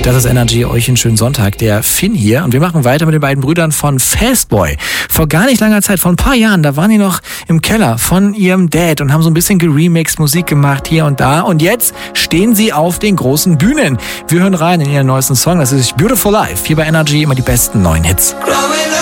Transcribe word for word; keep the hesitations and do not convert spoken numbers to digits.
Das ist Energy, euch einen schönen Sonntag. Der Finn hier und wir machen weiter mit den beiden Brüdern von Fastboy. Vor gar nicht langer Zeit, vor ein paar Jahren, da waren die noch im Keller von ihrem Dad und haben so ein bisschen geremixed, Musik gemacht hier und da. Und jetzt stehen sie auf den großen Bühnen. Wir hören rein in ihren neuesten Song, das ist Beautiful Life. Hier bei Energy immer die besten neuen Hits.